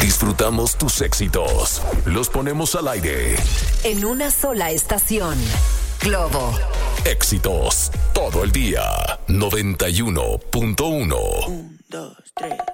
Disfrutamos tus éxitos. Los ponemos al aire. En una sola estación. Globo. Éxitos todo el día. 91.1. 1, 2, 3.